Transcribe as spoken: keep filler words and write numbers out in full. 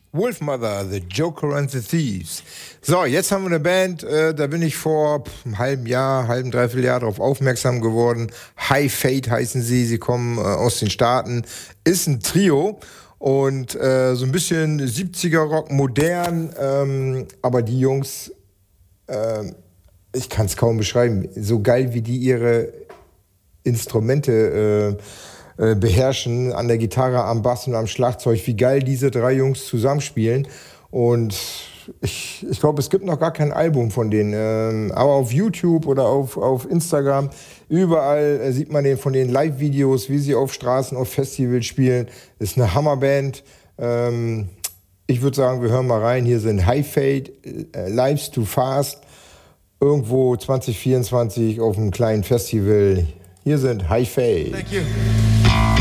Wolfmother, The Joker and the Thieves. So, jetzt haben wir eine Band, äh, da bin ich vor pff, einem halben Jahr, halben, dreiviertel Jahr darauf aufmerksam geworden. High Fate heißen sie, sie kommen äh, aus den Staaten. Ist ein Trio und äh, so ein bisschen siebziger-Rock, modern, ähm, aber die Jungs, äh, ich kann es kaum beschreiben, so geil wie die ihre Instrumente äh, beherrschen, an der Gitarre, am Bass und am Schlagzeug, wie geil diese drei Jungs zusammenspielen. Und ich, ich glaube, es gibt noch gar kein Album von denen. Ähm, aber auf YouTube oder auf, auf Instagram, überall äh, sieht man den von den Live-Videos, wie sie auf Straßen, auf Festivals spielen. Ist eine Hammerband. Ähm, ich würde sagen, wir hören mal rein. Hier sind High Fate, äh, Life's Too Fast, irgendwo zwanzig vierundzwanzig auf einem kleinen Festival. Hier sind High Fate. Thank you.